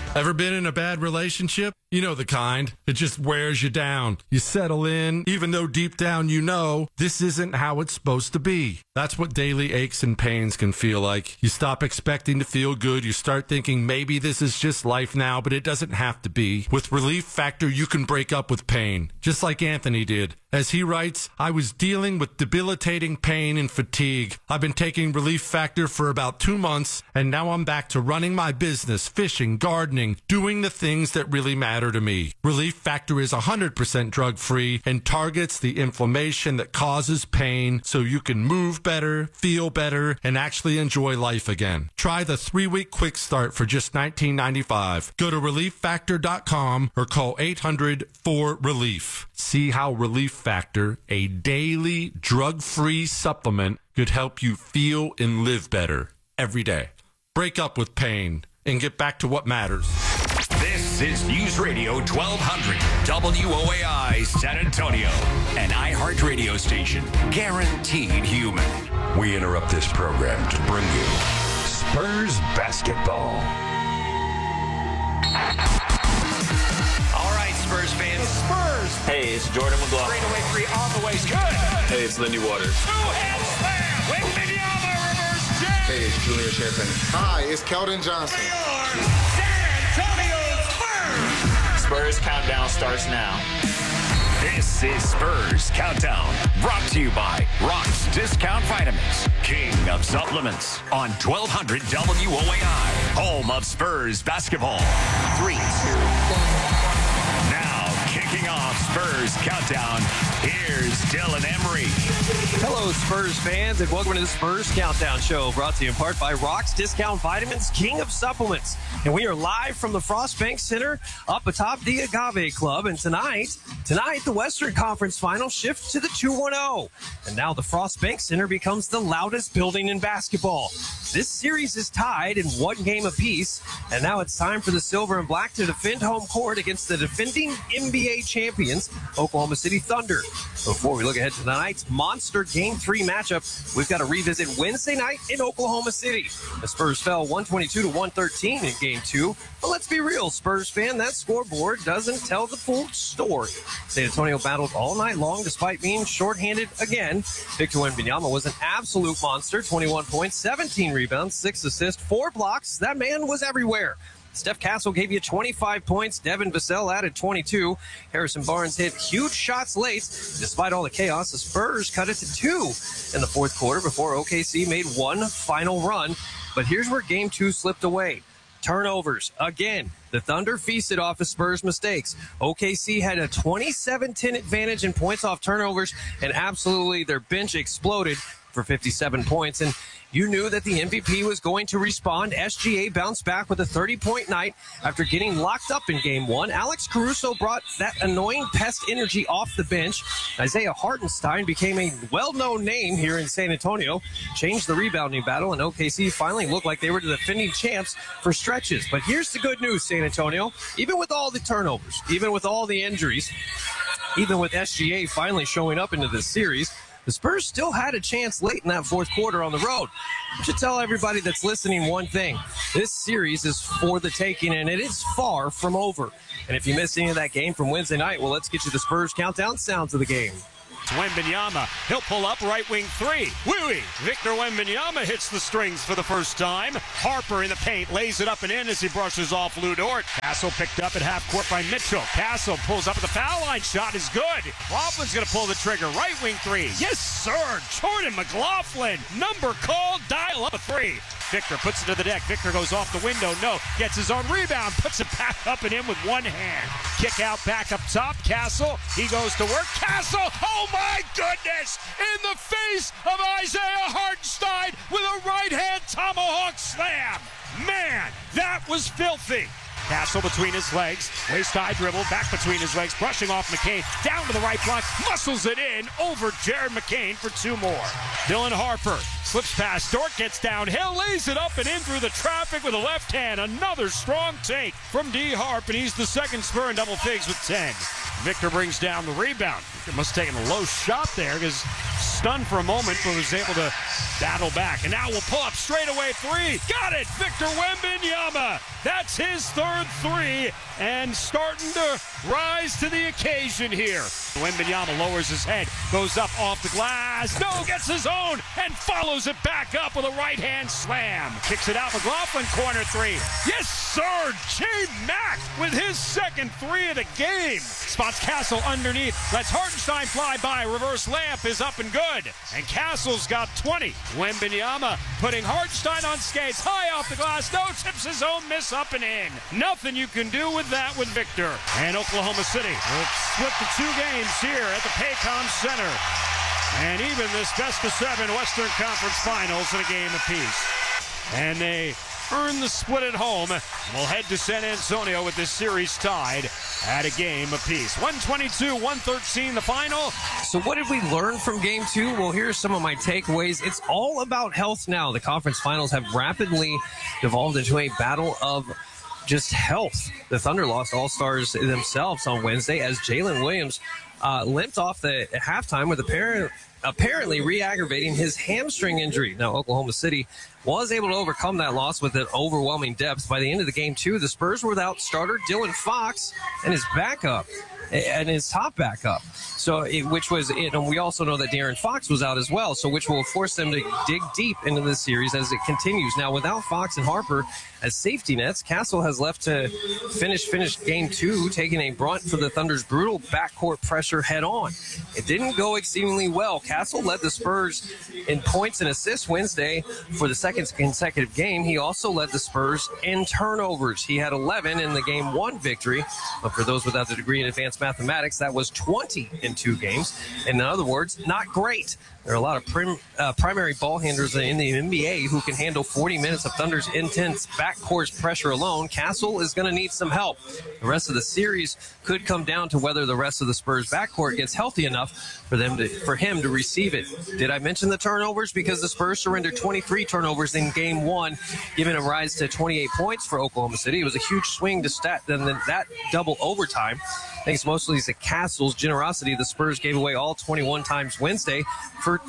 Ever been in a bad relationship? You know the kind. It just wears you down. You settle in, even though deep down you know this isn't how it's supposed to be. That's what daily aches and pains can feel like. You stop expecting to feel good. You start thinking maybe this is just life now, but it doesn't have to be. With Relief Factor, you can break up with pain, just like Anthony did. As he writes, I was dealing with debilitating pain and fatigue. I've been taking Relief Factor for about 2 months, and now I'm back to running my business, fishing, gardening, doing the things that really matter to me. Relief Factor is 100% drug-free and targets the inflammation that causes pain so you can move better, feel better, and actually enjoy life again. Try the 3-week quick start for just $19.95. Go to ReliefFactor.com or call 800-4RELIEF. See how Relief Factor, a daily drug-free supplement, could help you feel and live better every day. Break up with pain and get back to what matters. This is News Radio 1200 WOAI San Antonio, an iHeart radio station, guaranteed human. We interrupt this program to bring you Spurs basketball. All right, Spurs fans. The Spurs. Hey, it's Jordan McLaughlin. Straightaway three on the way. Good. Hey, it's Lindy Waters. Two-hand slam. Wembanyama reverse jam. Hey, it's Julian Champagne. Hi, it's Keldon Johnson. San Antonio Spurs. Spurs countdown starts now. This is Spurs Countdown, brought to you by Rock's Discount Vitamins, king of supplements, on 1200 WOAI, home of Spurs basketball. 3, 2, 1. Now, kicking off Spurs Countdown, here's Dylan Emery. Hello, Spurs fans, and welcome to the Spurs Countdown Show, brought to you in part by Rock's Discount Vitamins, king of supplements. And we are live from the Frost Bank Center up atop the Agave Club. And tonight, the Western Conference Finals shift to the 2-1-0. And now the Frost Bank Center becomes the loudest building in basketball. This series is tied in 1 game apiece. And now it's time for the Silver and Black to defend home court against the defending NBA champions, Oklahoma City Thunder. Before we look ahead to tonight's monster Game 3 matchup, we've got to revisit Wednesday night in Oklahoma City. The Spurs fell 122-113 in Game 2. But let's be real, Spurs fan, that scoreboard doesn't tell the full story. San Antonio battled all night long despite being shorthanded again. Victor Wembanyama was an absolute monster. 21 points, 17 rebounds, 6 assists, 4 blocks. That man was everywhere. Steph Castle gave you 25 points. Devin Vassell added 22. Harrison Barnes hit huge shots late. Despite all the chaos, the Spurs cut it to 2 in the fourth quarter before OKC made one final run. But here's where Game 2 slipped away. Turnovers. Again, the Thunder feasted off of Spurs' mistakes. OKC had a 27-10 advantage in points off turnovers, and absolutely their bench exploded for 57 points. And you knew that the MVP was going to respond. SGA bounced back with a 30-point night after getting locked up in Game 1. Alex Caruso brought that annoying pest energy off the bench. Isaiah Hartenstein became a well-known name here in San Antonio, changed the rebounding battle, and OKC finally looked like they were the defending champs for stretches. But here's the good news, San Antonio. Even with all the turnovers, even with all the injuries, even with SGA finally showing up into this series, the Spurs still had a chance late in that fourth quarter on the road. I should tell everybody that's listening one thing. This series is for the taking, and it is far from over. And if you missed any of that game from Wednesday night, well, let's get you the Spurs countdown sounds of the game. Wembanyama, he'll pull up right wing 3. Woo-wee! Victor Wembanyama hits the strings for the first time. Harper in the paint, lays it up and in as he brushes off Lou Dort. Castle picked up at half court by Mitchell. Castle pulls up at the foul line. Shot is good. McLaughlin's going to pull the trigger. Right wing 3. Yes, sir! Jordan McLaughlin. Number called. Dial up a 3. Victor puts it to the deck. Victor goes off the window. No. Gets his own rebound. Puts it back up and in with one hand. Kick out back up top. Castle. He goes to work. Castle. Oh, my goodness! In the face of Isaiah Hartenstein with a right-hand tomahawk slam. Man, that was filthy. Castle between his legs, waist-high dribble, back between his legs, brushing off McCain, down to the right block, muscles it in over Jared McCain for 2 more. Dylan Harper slips past Dort, gets downhill, lays it up and in through the traffic with a left hand. Another strong take from D. Harp, and he's the second Spur in double figs with 10. Victor brings down the rebound. Victor must have taken a low shot there because stunned for a moment, but was able to battle back. And now we'll pull up straightaway three. Got it! Victor Wembanyama. That's his third three, and starting to rise to the occasion here. Wembanyama lowers his head, goes up off the glass. No, gets his own, and follows it back up with a right-hand slam. Kicks it out. McLaughlin, corner three. Yes, sir! J. Mack with his second three of the game. Spots Castle underneath. Lets Hartenstein fly by. Reverse layup is up and good. And Castle's got 20. Wembanyama putting Hartenstein on skates. High off the glass. No, tips his own miss up and in. Nothing you can do with that with Victor. And Oklahoma City will split the two games here at the Paycom Center. And even this best-of-7 Western Conference Finals in a game apiece. And they earn the split at home. We'll head to San Antonio with this series tied at a game apiece. 122-113 the final. So what did we learn from game two? Well, here's some of my takeaways. It's all about health now. The conference finals have rapidly devolved into a battle of just health. The Thunder lost all-stars themselves on Wednesday as Jalen Williams limped off at halftime with apparently re-aggravating his hamstring injury. Now, Oklahoma City was able to overcome that loss with an overwhelming depth. By the end of the game, too, the Spurs were without starter Dylan Fox and his backup. And his top backup. So, which was it. And we also know that De'Aaron Fox was out as well. So, which will force them to dig deep into this series as it continues. Now, without Fox and Harper as safety nets, Castle has left to finish game two, taking a brunt for the Thunder's brutal backcourt pressure head on. It didn't go exceedingly well. Castle led the Spurs in points and assists Wednesday for the second consecutive game. He also led the Spurs in turnovers. He had 11 in the game one victory. But for those without the degree in advanced mathematics, that was 20 in two games. In other words, not great. There are a lot of primary ball handlers in the NBA who can handle 40 minutes of Thunder's intense backcourt pressure alone. Castle is going to need some help. The rest of the series could come down to whether the rest of the Spurs backcourt gets healthy enough for him to receive it. Did I mention the turnovers? Because the Spurs surrendered 23 turnovers in game one, giving a rise to 28 points for Oklahoma City. It was a huge swing to that double overtime. Thanks mostly to Castle's generosity, the Spurs gave away all 21 times Wednesday for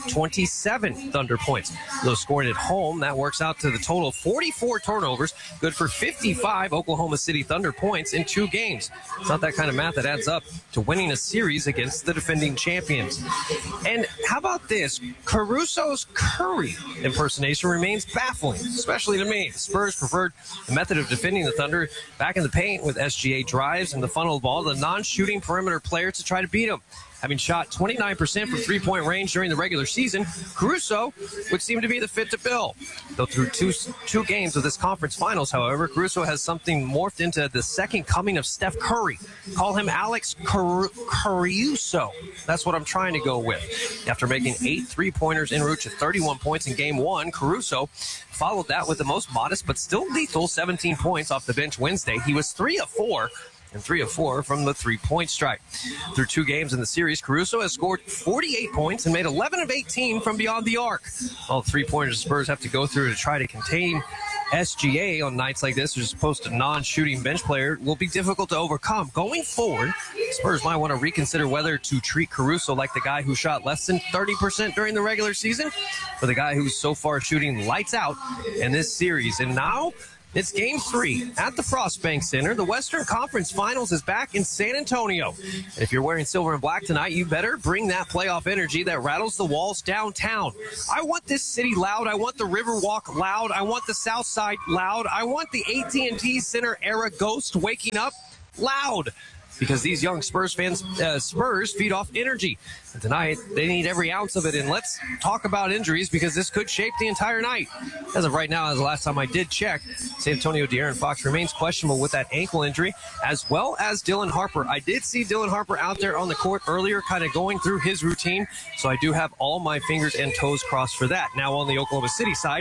27 Thunder points. Though scoring at home, that works out to the total of 44 turnovers, good for 55 Oklahoma City Thunder points in two games. It's not that kind of math that adds up to winning a series against the defending champions. And how about this? Caruso's Curry impersonation remains baffling, especially to me. The Spurs preferred the method of defending the Thunder back in the paint with SGA drives and the funnel ball to the non-shooting perimeter player to try to beat him. Having shot 29% from three-point range during the regular season, Caruso would seem to be the fit to bill. Though through two games of this conference finals, however, Caruso has something morphed into the second coming of Steph Curry. Call him Alex Caruso. That's what I'm trying to go with. After making 8 three-pointers en route to 31 points in game one, Caruso followed that with the most modest but still lethal 17 points off the bench Wednesday. He was 3 of 4. And 3 of 4 from the three-point strike. Through two games in the series, Caruso has scored 48 points and made 11 of 18 from beyond the arc. All the three-pointers the Spurs have to go through to try to contain SGA on nights like this, as opposed to non-shooting bench player, will be difficult to overcome. Going forward, Spurs might want to reconsider whether to treat Caruso like the guy who shot less than 30% during the regular season, or the guy who's so far shooting lights out in this series. And now, it's game 3 at the Frostbank Center. The Western Conference Finals is back in San Antonio. And if you're wearing silver and black tonight, you better bring that playoff energy that rattles the walls downtown. I want this city loud. I want the Riverwalk loud. I want the South Side loud. I want the AT&T Center era ghost waking up loud. Because these young Spurs fans, Spurs feed off energy. And tonight, they need every ounce of it. And let's talk about injuries, because this could shape the entire night. As of right now, as the last time I did check, San Antonio De'Aaron Fox remains questionable with that ankle injury, as well as Dylan Harper. I did see Dylan Harper out there on the court earlier, kind of going through his routine. So I do have all my fingers and toes crossed for that. Now on the Oklahoma City side,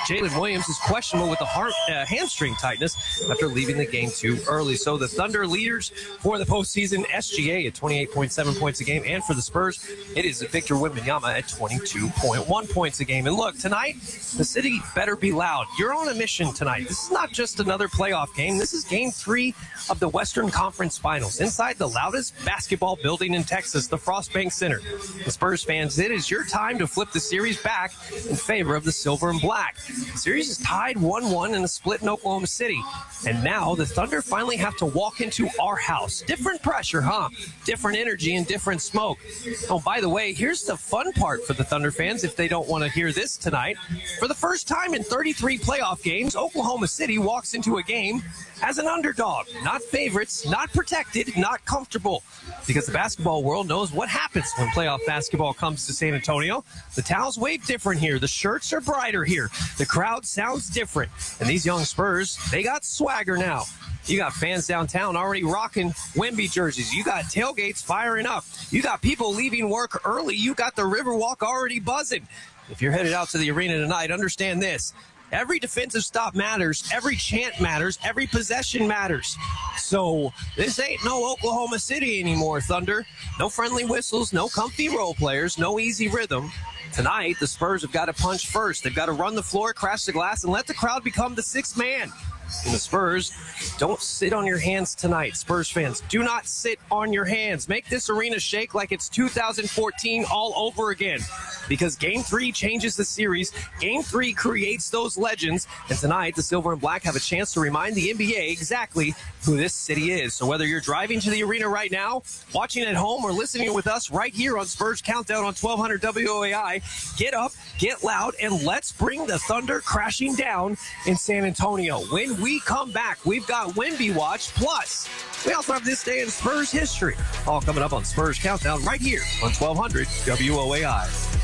Jalen Williams is questionable with a hamstring tightness after leaving the game too early. So the Thunder leaders for the postseason, SGA at 28.7 points a game. And for the Spurs, it is Victor Wembanyama at 22.1 points a game. And look, tonight, the city better be loud. You're on a mission tonight. This is not just another playoff game. This is game 3 of the Western Conference Finals inside the loudest basketball building in Texas, the Frost Bank Center. The Spurs fans, it is your time to flip the series back in favor of the silver and black. The series is tied 1-1 in a split in Oklahoma City. And now the Thunder finally have to walk into our house. Different pressure, huh? Different energy and different smoke. Oh, by the way, here's the fun part for the Thunder fans if they don't want to hear this tonight. For the first time in 33 playoff games, Oklahoma City walks into a game as an underdog. Not favorites, not protected, not comfortable. Because the basketball world knows what happens when playoff basketball comes to San Antonio. The towels wave different here. The shirts are brighter here. The crowd sounds different. And these young Spurs, they got swagger now. You got fans downtown already rocking Wemby jerseys. You got tailgates firing up. You got people leaving work early. You got the Riverwalk already buzzing. If you're headed out to the arena tonight, understand this. Every defensive stop matters. Every chant matters. Every possession matters. So this ain't no Oklahoma City anymore, Thunder. No friendly whistles, no comfy role players, no easy rhythm. Tonight, the Spurs have got to punch first. They've got to run the floor, crash the glass, and let the crowd become the sixth man. And the Spurs, don't sit on your hands tonight. Spurs fans, do not sit on your hands. Make this arena shake like it's 2014 all over again. Because Game 3 changes the series. Game 3 creates those legends. And tonight, the Silver and Black have a chance to remind the NBA exactly who this city is. So whether you're driving to the arena right now, watching at home, or listening with us right here on Spurs Countdown on 1200 WOAI, get up, get loud, and let's bring the Thunder crashing down in San Antonio. When we come back, we've got Wemby Watch, plus we also have this day in Spurs history. All coming up on Spurs Countdown right here on 1200 WOAI.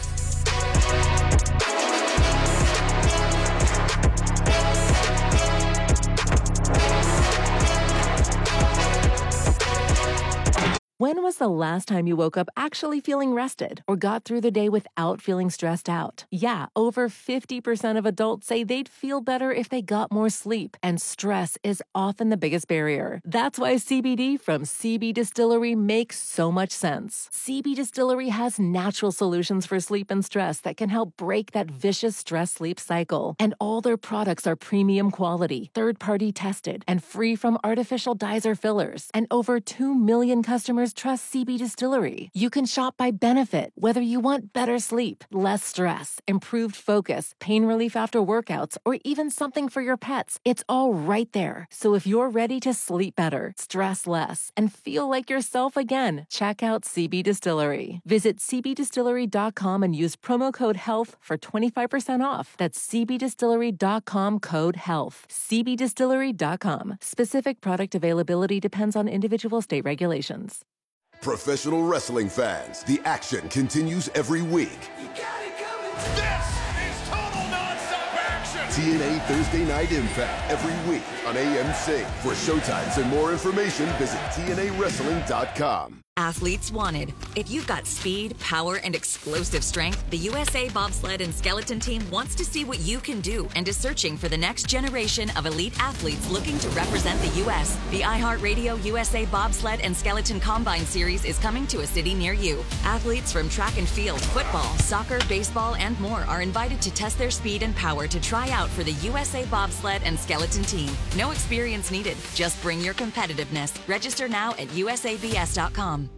When was the last time you woke up actually feeling rested or got through the day without feeling stressed out? Yeah, over 50% of adults say they'd feel better if they got more sleep, and stress is often the biggest barrier. That's why CBD from CB Distillery makes so much sense. CB Distillery has natural solutions for sleep and stress that can help break that vicious stress-sleep cycle. And all their products are premium quality, third-party tested, and free from artificial dyes or fillers. And over 2 million customers trust CB Distillery. You can shop by benefit, whether you want better sleep, less stress, improved focus, pain relief after workouts, or even something for your pets. It's all right there. So if you're ready to sleep better, stress less, and feel like yourself again, check out CB Distillery. Visit cbdistillery.com and use promo code HEALTH for 25% off. That's cbdistillery.com, code HEALTH. cbdistillery.com. Specific product availability depends on individual state regulations. Professional wrestling fans, the action continues every week. You got it coming. This is total nonstop action. TNA Thursday Night Impact every week on AMC. For showtimes and more information, visit TNAWrestling.com. Athletes wanted. If you've got speed, power, and explosive strength, the USA Bobsled and Skeleton Team wants to see what you can do and is searching for the next generation of elite athletes looking to represent the U.S. The iHeartRadio USA Bobsled and Skeleton Combine Series is coming to a city near you. Athletes from track and field, football, soccer, baseball, and more are invited to test their speed and power to try out for the USA Bobsled and Skeleton Team. No experience needed. Just bring your competitiveness. Register now at usabs.com.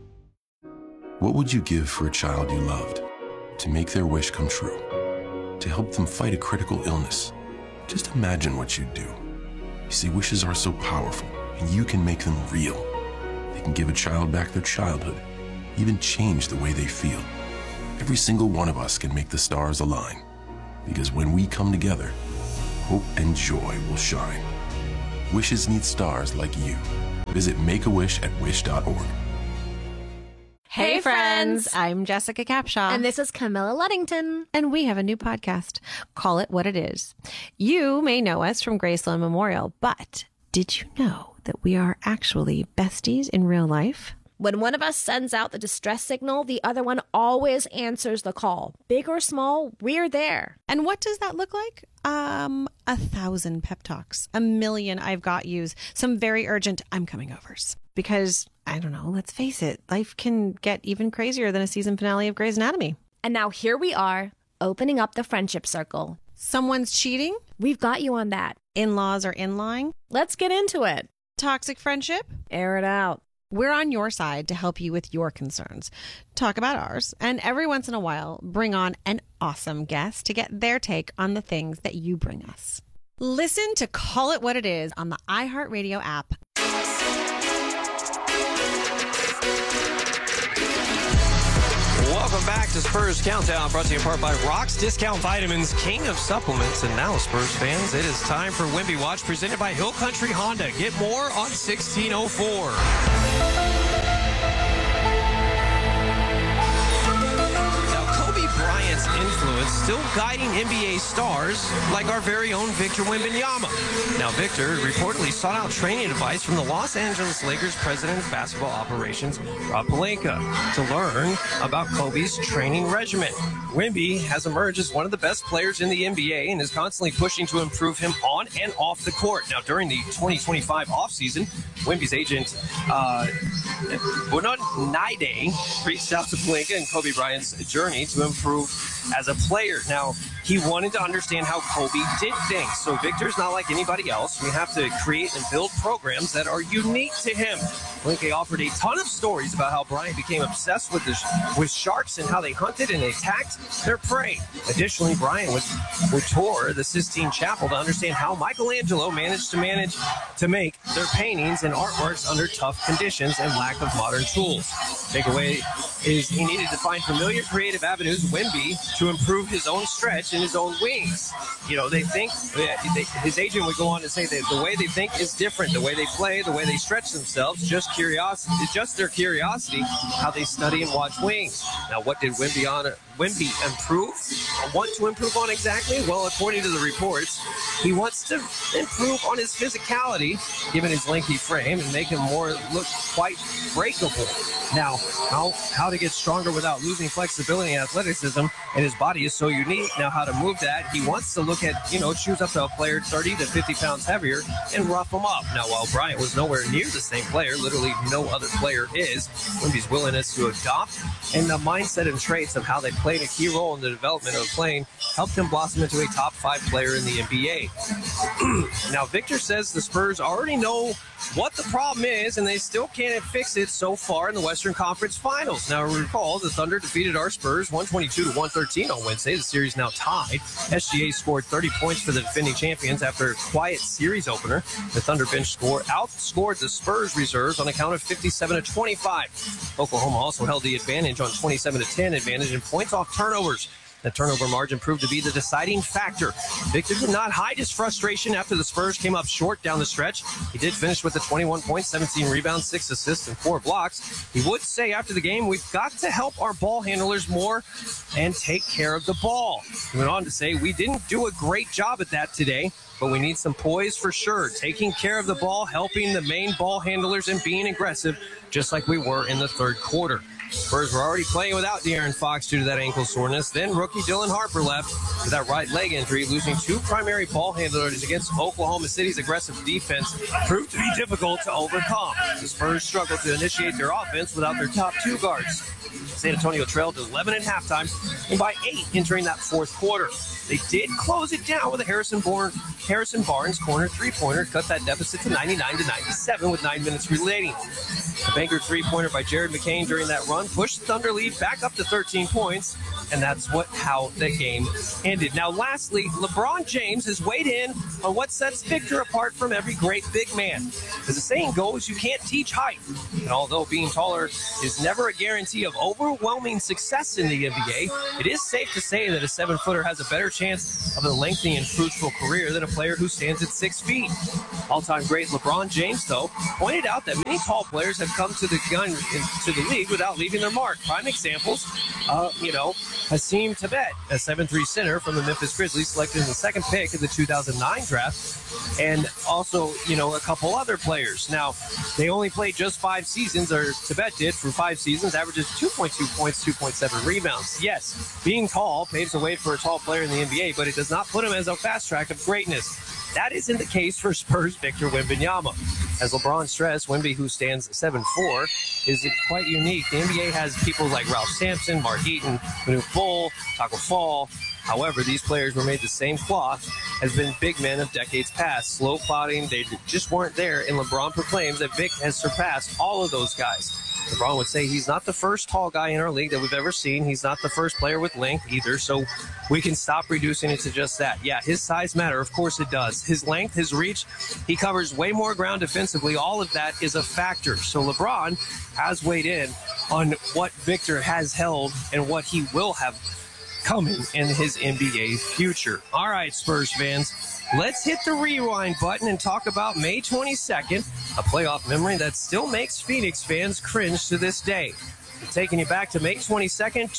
What would you give for a child you loved? To make their wish come true? To help them fight a critical illness? Just imagine what you'd do. You see, wishes are so powerful, and you can make them real. They can give a child back their childhood, even change the way they feel. Every single one of us can make the stars align. Because when we come together, hope and joy will shine. Wishes need stars like you. Visit Make-A-Wish at wish.org. Hey friends, I'm Jessica Capshaw. And this is Camilla Luddington. And we have a new podcast, Call It What It Is. You may know us from Graceland Memorial, but did you know that we are actually besties in real life? When one of us sends out the distress signal, the other one always answers the call. Big or small, we're there. And what does that look like? 1,000 pep talks, 1,000,000 I've got yous, some very urgent I'm coming overs. Because, I don't know, let's face it, life can get even crazier than a season finale of Grey's Anatomy. And now here we are, opening up the friendship circle. Someone's cheating? We've got you on that. In-laws are in-lying? Let's get into it. Toxic friendship? Air it out. We're on your side to help you with your concerns. Talk about ours, and every once in a while, bring on an awesome guest to get their take on the things that you bring us. Listen to Call It What It Is on the iHeartRadio app. Welcome back to Spurs Countdown, brought to you in part by Rocks Discount Vitamins, king of supplements. And now, Spurs fans, it is time for Wemby Watch, presented by Hill Country Honda. Get more on 1604. Bryant's influence still guiding NBA stars like our very own Victor Wembanyama. Now, Victor reportedly sought out training advice from the Los Angeles Lakers president of basketball operations, Rob Pelinka, to learn about Kobe's training regimen. Wemby has emerged as one of the best players in the NBA and is constantly pushing to improve him on and off the court. Now, during the 2025 offseason, Wemby's agent, Bunod Naide, reached out to Pelinka and Kobe Bryant's journey to improve as a player. Now, he wanted to understand how Kobe did things. So Victor's not like anybody else. We have to create and build programs that are unique to him. Pelinka offered a ton of stories about how Bryant became obsessed with sharks and how they hunted and attacked their prey. Additionally, Bryant would tour the Sistine Chapel to understand how Michelangelo managed to make their paintings and artworks under tough conditions and lack of modern tools. Takeaway is he needed to find familiar creative avenues, Wemby, to improve his own stretch and his own wings. You know, they think, his agent would go on to say that the way they think is different. The way they play, the way they stretch themselves, just their curiosity, how they study and watch wings. Now, what did Wemby want to improve on exactly? Well, according to the reports, he wants to improve on his physicality, given his lengthy frame, and make him look quite breakable. Now, how to get stronger without losing flexibility and athleticism, and his body is so unique. Now, how to move that, he wants to look at, choose up to a player 30 to 50 pounds heavier and rough him up. Now, while Bryant was nowhere near the same player, literally no other player is, Wemby's willingness to adopt and the mindset and traits of how they played a key role in the development of playing helped him blossom into a top 5 player in the NBA. Now, Victor says the Spurs already know what the problem is, and they still can't fix it so far in the Western Conference Finals. Now, recall, the Thunder defeated our Spurs 122-113 on Wednesday. The series now tied. SGA scored 30 points for the defending champions after a quiet series opener. The Thunder bench outscored the Spurs reserves on a count of 57-25. Oklahoma also held the advantage on 27-10 advantage in points off turnovers. The turnover margin proved to be the deciding factor. Victor did not hide his frustration after the Spurs came up short down the stretch. He did finish with the 21 points, 17 rebounds, 6 assists, and 4 blocks. He would say after the game, we've got to help our ball handlers more and take care of the ball. He went on to say, we didn't do a great job at that today, but we need some poise for sure. Taking care of the ball, helping the main ball handlers, and being aggressive, just like we were in the third quarter. Spurs were already playing without De'Aaron Fox due to that ankle soreness. Then rookie Dylan Harper left with that right leg injury, losing 2 primary ball handlers against Oklahoma City's aggressive defense proved to be difficult to overcome. The Spurs struggled to initiate their offense without their top 2 guards. San Antonio trailed 11 at halftime and by 8 entering that fourth quarter. They did close it down with a Harrison Barnes corner three-pointer, cut that deficit to 99-97 with 9 minutes remaining. A banker three-pointer by Jared McCain during that run pushed the Thunder lead back up to 13 points, and that's how the game ended. Now, lastly, LeBron James has weighed in on what sets Victor apart from every great big man. As the saying goes, you can't teach height. And although being taller is never a guarantee of overwhelming success in the NBA, it is safe to say that a 7-footer has a better chance of a lengthy and fruitful career than a player who stands at 6 feet. All-time great LeBron James, though, pointed out that many tall players have come to the league without leaving their mark. Prime examples, Hassim Tibet, a 7'3" center from the Memphis Grizzlies, selected in the second pick of the 2009 draft. And also, a couple other players. Now, they only played just 5 seasons, or Tibet did for 5 seasons, averages 2.2 points, 2.7 rebounds. Yes, being tall paves the way for a tall player in the NBA, but it does not put him as a fast track of greatness. That isn't the case for Spurs' Victor Wembanyama. As LeBron stressed, Wemby, who stands 7'4", is quite unique. The NBA has people like Ralph Sampson, Mark Eaton, Manute Bol, Taco Fall. However, these players were made the same cloth as been big men of decades past. Slow plotting, they just weren't there, and LeBron proclaims that Vic has surpassed all of those guys. LeBron would say he's not the first tall guy in our league that we've ever seen. He's not the first player with length either, so we can stop reducing it to just that. Yeah, his size matter, of course it does. His length, his reach, he covers way more ground defensively. All of that is a factor. So LeBron has weighed in on what Victor has held and what he will have coming in his NBA future. All right, Spurs fans, let's hit the rewind button and talk about May 22nd, a playoff memory that still makes Phoenix fans cringe to this day. I'm taking you back to May 22nd,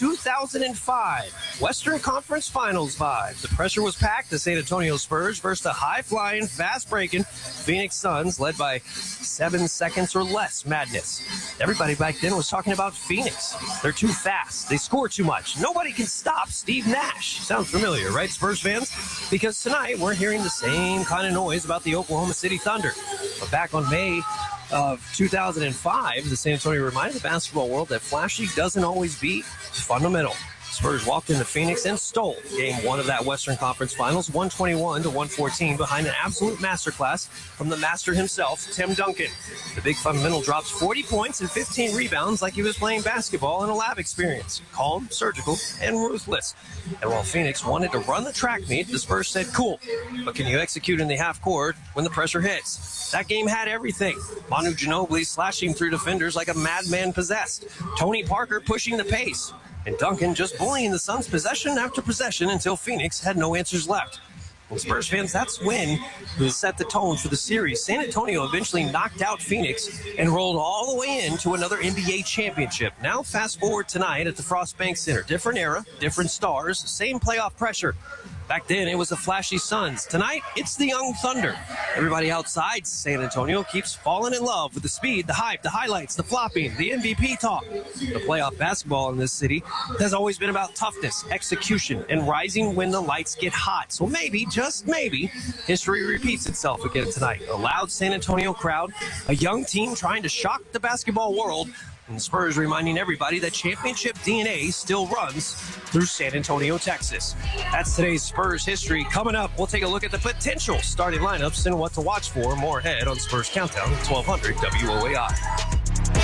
2005. Western Conference Finals vibes. The pressure was packed. The San Antonio Spurs versus the high-flying, fast-breaking Phoenix Suns, led by 7 seconds or less madness. Everybody back then was talking about Phoenix. They're too fast. They score too much. Nobody can stop Steve Nash. Sounds familiar, right, Spurs fans? Because tonight we're hearing the same kind of noise about the Oklahoma City Thunder. But back on May of 2005, the San Antonio reminded the basketball world that flashy doesn't always beat fundamental. Spurs walked into Phoenix and stole Game 1 of that Western Conference Finals, 121-114, behind an absolute masterclass from the master himself, Tim Duncan. The big fundamental drops 40 points and 15 rebounds like he was playing basketball in a lab experience. Calm, surgical, and ruthless. And while Phoenix wanted to run the track meet, the Spurs said, cool, but can you execute in the half court when the pressure hits? That game had everything. Manu Ginobili slashing through defenders like a madman possessed. Tony Parker pushing the pace. And Duncan just bullying the Suns possession after possession until Phoenix had no answers left. Well, Spurs fans, that's when it set the tone for the series. San Antonio eventually knocked out Phoenix and rolled all the way into another NBA championship. Now fast forward tonight at the Frost Bank Center. Different era, different stars, same playoff pressure. Back then, it was the flashy Suns. Tonight, it's the young Thunder. Everybody outside San Antonio keeps falling in love with the speed, the hype, the highlights, the flopping, the MVP talk. The playoff basketball in this city has always been about toughness, execution, and rising when the lights get hot. So maybe, just maybe, history repeats itself again tonight. A loud San Antonio crowd, a young team trying to shock the basketball world, and the Spurs reminding everybody that championship DNA still runs through San Antonio, Texas. That's today's Spurs history. Coming up, we'll take a look at the potential starting lineups and what to watch for. More ahead on Spurs Countdown, 1200 WOAI.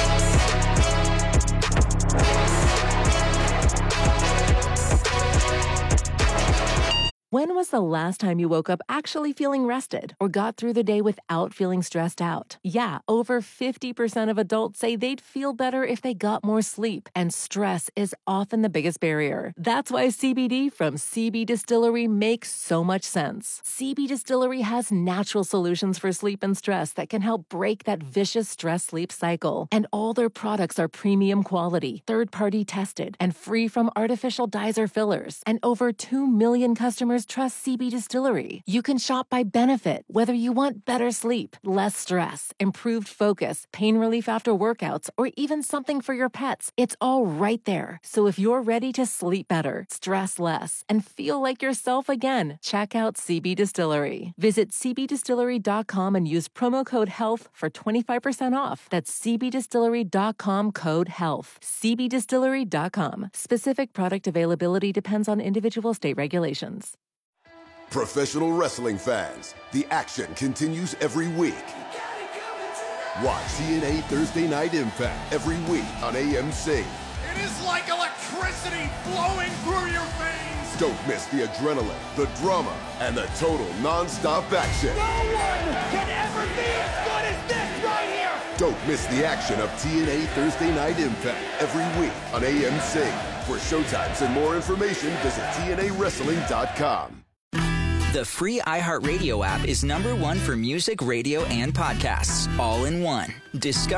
When was the last time you woke up actually feeling rested or got through the day without feeling stressed out? Yeah, over 50% of adults say they'd feel better if they got more sleep, and stress is often the biggest barrier. That's why CBD from CB Distillery makes so much sense. CB Distillery has natural solutions for sleep and stress that can help break that vicious stress-sleep cycle. And all their products are premium quality, third-party tested, and free from artificial dyes or fillers. And over 2 million customers trust CB Distillery. You can shop by benefit, whether you want better sleep, less stress, improved focus, pain relief after workouts, or even something for your pets. It's all right there. So if you're ready to sleep better, stress less, and feel like yourself again, check out CB Distillery. Visit cbdistillery.com and use promo code HEALTH for 25% off. That's cbdistillery.com, code HEALTH. cbdistillery.com. Specific product availability depends on individual state regulations. Professional wrestling fans, the action continues every week. Watch TNA Thursday Night Impact every week on AMC. It is like electricity flowing through your veins. Don't miss the adrenaline, the drama, and the total non-stop action. No one can ever be as good as this right here. Don't miss the action of TNA Thursday Night Impact every week on AMC. For showtimes and more information, visit TNAWrestling.com. The free iHeartRadio app is #1 for music, radio, and podcasts, all in one. Discover